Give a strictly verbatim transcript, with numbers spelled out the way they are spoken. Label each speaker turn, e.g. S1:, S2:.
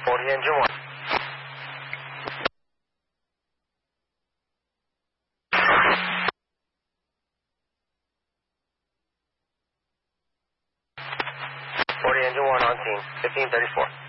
S1: forty engine one. forty engine one on scene, fifteen thirty-four.